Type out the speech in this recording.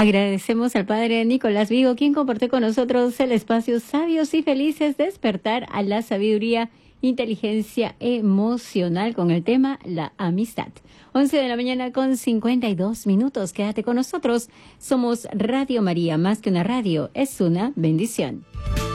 Agradecemos al padre Nicolás Vigo, quien compartió con nosotros el espacio Sabios y Felices, despertar a la sabiduría, inteligencia emocional, con el tema la amistad. 11 de la mañana con 52 minutos. Quédate con nosotros. Somos Radio María, más que una radio, es una bendición.